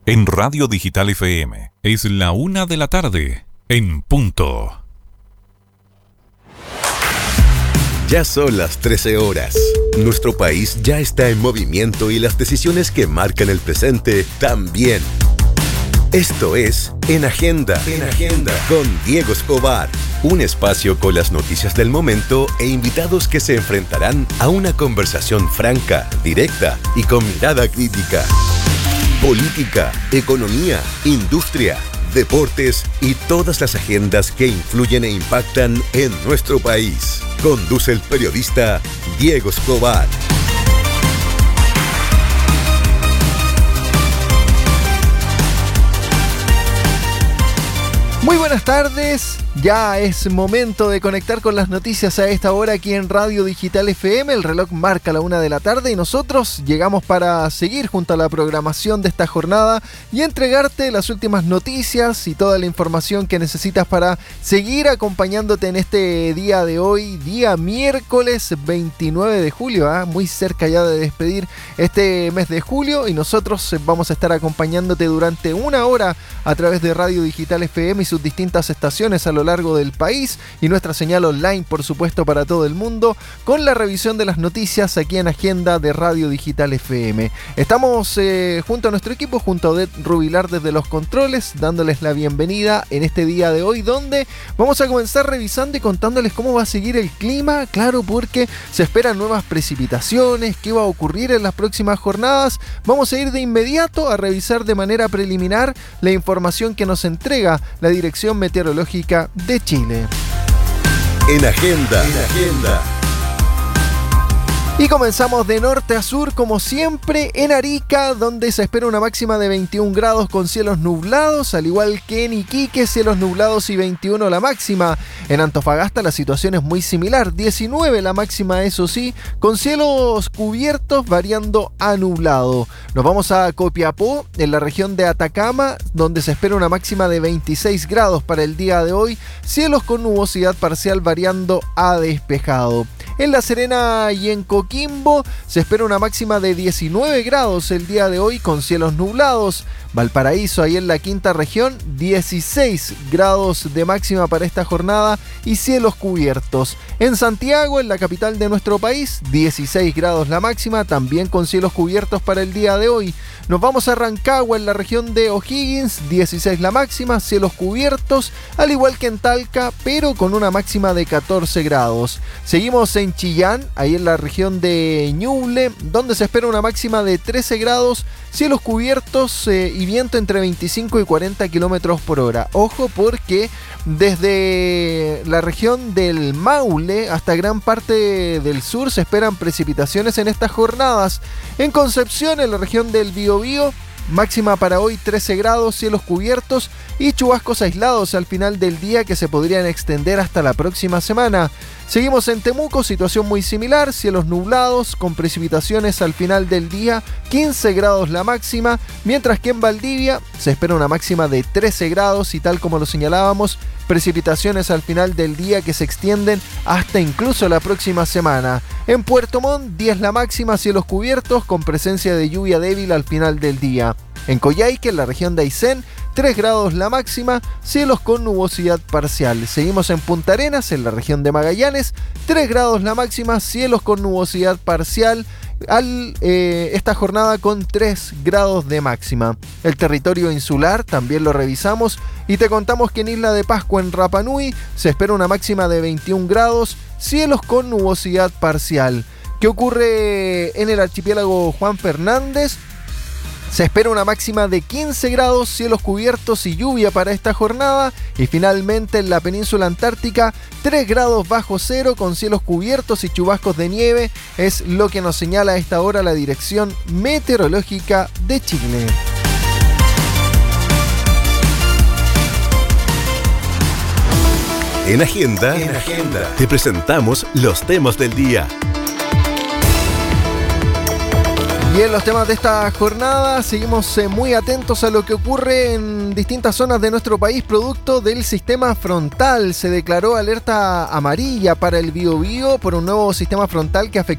En Radio Digital FM es la 1:00 p.m, en punto. Ya son las 13 horas. Nuestro país ya está en movimiento y las decisiones que marcan el presente también. Esto es En Agenda, con Diego Escobar. Un espacio con las noticias del momento e invitados que se enfrentarán a una conversación franca, directa y con mirada crítica. Política, economía, industria, deportes y todas las agendas que influyen e impactan en nuestro país. Conduce el periodista Diego Escobar. Muy buenas tardes, ya es momento de conectar con las noticias a esta hora aquí en Radio Digital FM. El reloj marca la 1:00 p.m. y nosotros llegamos para seguir junto a la programación de esta jornada y entregarte las últimas noticias y toda la información que necesitas para seguir acompañándote en este día de hoy, día miércoles 29 de julio, muy cerca ya de despedir este mes de julio, y nosotros vamos a estar acompañándote durante una hora a través de Radio Digital FM y sus distintas estaciones a lo largo del país y nuestra señal online, por supuesto, para todo el mundo, con la revisión de las noticias aquí en Agenda de Radio Digital FM. Estamos junto a nuestro equipo, junto a Odette Rubilar desde los controles, dándoles la bienvenida en este día de hoy, donde vamos a comenzar revisando y contándoles cómo va a seguir el clima, claro, porque se esperan nuevas precipitaciones, qué va a ocurrir en las próximas jornadas. Vamos a ir de inmediato a revisar de manera preliminar la información que nos entrega la Dirección Meteorológica de Chile. En Agenda. Y comenzamos de norte a sur, como siempre, en Arica, donde se espera una máxima de 21 grados con cielos nublados, al igual que en Iquique, cielos nublados y 21 la máxima. En Antofagasta la situación es muy similar, 19 la máxima, eso sí, con cielos cubiertos variando a nublado. Nos vamos a Copiapó, en la región de Atacama, donde se espera una máxima de 26 grados para el día de hoy, cielos con nubosidad parcial variando a despejado. En La Serena y en Coquimbo se espera una máxima de 19 grados el día de hoy con cielos nublados. Valparaíso, ahí en la quinta región, 16 grados de máxima para esta jornada y cielos cubiertos. En Santiago, en la capital de nuestro país, 16 grados la máxima, también con cielos cubiertos para el día de hoy. Nos vamos a Rancagua, en la región de O'Higgins, 16 la máxima, cielos cubiertos, al igual que en Talca, pero con una máxima de 14 grados. Seguimos en Chillán, ahí en la región de Ñuble, donde se espera una máxima de 13 grados, cielos cubiertos y viento entre 25 y 40 kilómetros por hora. Ojo, porque desde la región del Maule hasta gran parte del sur se esperan precipitaciones en estas jornadas. En Concepción, en la región del Biobío, máxima para hoy 13 grados, cielos cubiertos y chubascos aislados al final del día que se podrían extender hasta la próxima semana. Seguimos en Temuco, situación muy similar, cielos nublados con precipitaciones al final del día, 15 grados la máxima, mientras que en Valdivia se espera una máxima de 13 grados y, tal como lo señalábamos, precipitaciones al final del día que se extienden hasta incluso la próxima semana. En Puerto Montt, 10 la máxima, cielos cubiertos con presencia de lluvia débil al final del día. En Coyhaique, en la región de Aysén, 3 grados la máxima, cielos con nubosidad parcial. Seguimos en Punta Arenas, en la región de Magallanes, 3 grados la máxima, cielos con nubosidad parcial. Esta jornada con 3 grados de máxima. El territorio insular también lo revisamos y te contamos que en Isla de Pascua, en Rapa Nui, se espera una máxima de 21 grados, cielos con nubosidad parcial. ¿Qué ocurre en el archipiélago Juan Fernández? Se espera una máxima de 15 grados, cielos cubiertos y lluvia para esta jornada. Y finalmente en la península antártica, 3 grados bajo cero con cielos cubiertos y chubascos de nieve. Es lo que nos señala a esta hora la Dirección Meteorológica de Chile. En Agenda, te presentamos los temas del día. Y en los temas de esta jornada seguimos muy atentos a lo que ocurre en distintas zonas de nuestro país producto del sistema frontal. Se declaró alerta amarilla para el Biobío por un nuevo sistema frontal que afectó